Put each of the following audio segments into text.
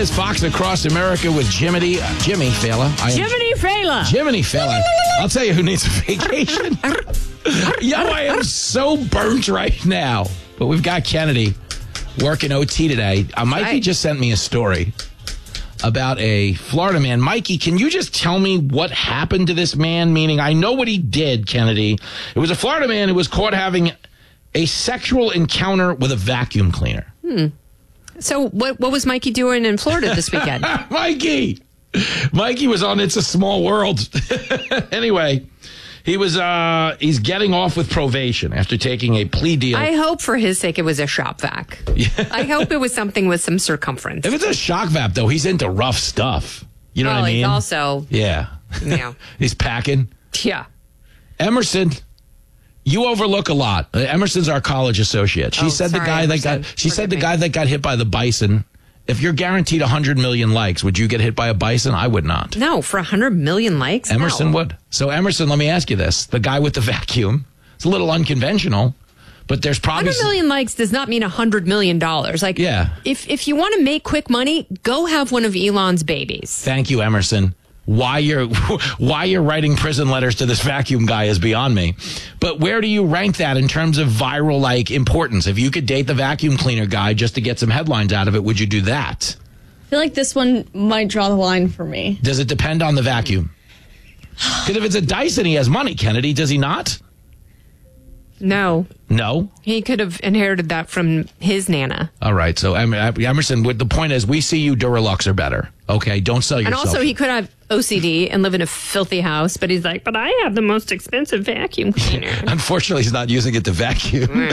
is Fox Across America with Jiminy Fallon. Jiminy Fallon. Jiminy Fallon. I'll tell you who needs a vacation. Yo, I am so burnt right now. But we've got Kennedy working OT today. Mikey just sent me a story about a Florida man. Mikey, can you just tell me what happened to this man? Meaning, I know what he did, Kennedy. It was a Florida man who was caught having a sexual encounter with a vacuum cleaner. So what was Mikey doing in Florida this weekend? Mikey was on It's a Small World. Anyway, he's getting off with probation after taking a plea deal. I hope for his sake it was a shop vac. Yeah. I hope it was something with some circumference. If it's a shock vac, though, he's into rough stuff. You know what I mean? He's also... Yeah. He's packing. Yeah. Emerson, you overlook a lot. Emerson's our college associate. She said the guy that got hit by the bison. If you're guaranteed 100 million likes, would you get hit by a bison? I would not. No, for 100 million likes? Emerson would. So Emerson, let me ask you this. The guy with the vacuum, it's a little unconventional, but there's probably... 100 million likes does not mean $100 million. Like, if you want to make quick money, go have one of Elon's babies. Thank you, Emerson. Why you're writing prison letters to this vacuum guy is beyond me. But where do you rank that in terms of viral importance? If you could date the vacuum cleaner guy just to get some headlines out of it, would you do that? I feel like this one might draw the line for me. Does it depend on the vacuum? Because if it's a Dyson, he has money, Kennedy. Does he not? No. No? He could have inherited that from his Nana. All right. So, Emerson, the point is, we see you Duralux are better. Okay? Don't sell yourself. And also, he could have OCD and live in a filthy house, but he's like, but I have the most expensive vacuum cleaner. Unfortunately, he's not using it to vacuum.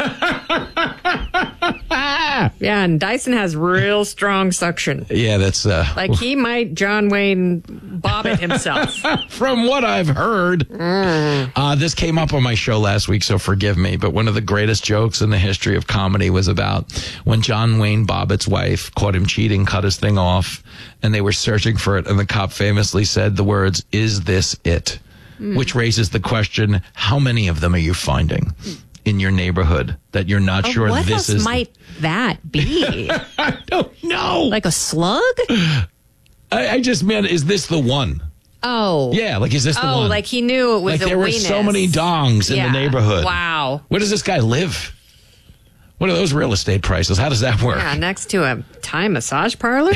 Yeah, and Dyson has real strong suction. Yeah, that's... he might John Wayne Bobbitt himself. From what I've heard. This came up on my show last week, so forgive me, but one of the greatest jokes in the history of comedy was about when John Wayne Bobbitt's wife caught him cheating, cut his thing off, and they were searching for it, and the cop famously said the words, "Is this it?" Which raises the question, how many of them are you finding in your neighborhood that you're not sure this is... What else might that be? I don't know. Like a slug? I just meant, is this the one? Oh. Yeah, is this the one? Oh, like he knew it was there were so many dongs in the neighborhood. Wow. Where does this guy live? What are those real estate prices? How does that work? Yeah, next to a Thai massage parlor?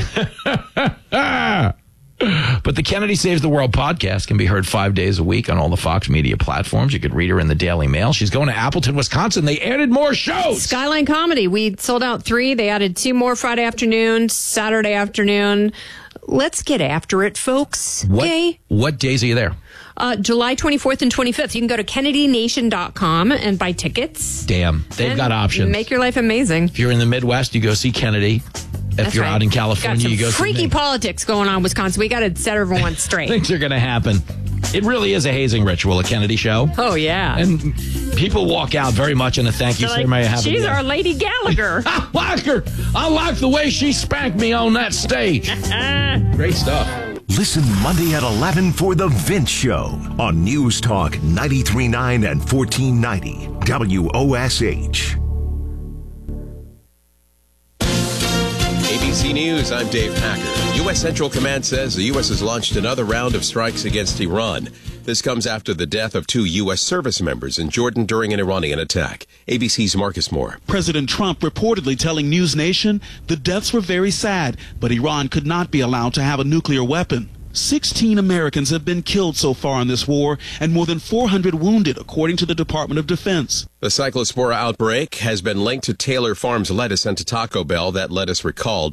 But the Kennedy Saves the World podcast can be heard 5 days a week on all the Fox Media platforms. You could read her in the Daily Mail. She's going to Appleton, Wisconsin. They added more shows. Skyline Comedy. We sold out 3. They added 2 more Friday afternoon, Saturday afternoon. Let's get after it, folks. Okay? What days are you there? July 24th and 25th. You can go to KennedyNation.com and buy tickets. Damn. They've got options. Make your life amazing. If you're in the Midwest, you go see Kennedy. If you're out in California, you go see freaky politics going on in Wisconsin. We got to set everyone straight. Things are going to happen. It really is a hazing ritual, a Kennedy show. Oh, yeah. And people walk out very much in a thank you, sir. May I have she's our Lady Gallagher. I like her. I like the way she spanked me on that stage. Great stuff. Listen Monday at 11 for The Vince Show on News Talk 93.9 and 1490 WOSH. ABC News, I'm Dave Packer. U.S. Central Command says the U.S. has launched another round of strikes against Iran. This comes after the death of 2 U.S. service members in Jordan during an Iranian attack. ABC's Marcus Moore. President Trump reportedly telling News Nation the deaths were very sad, but Iran could not be allowed to have a nuclear weapon. 16 Americans have been killed so far in this war and more than 400 wounded, according to the Department of Defense. The Cyclospora outbreak has been linked to Taylor Farms lettuce and to Taco Bell. That lettuce recalled.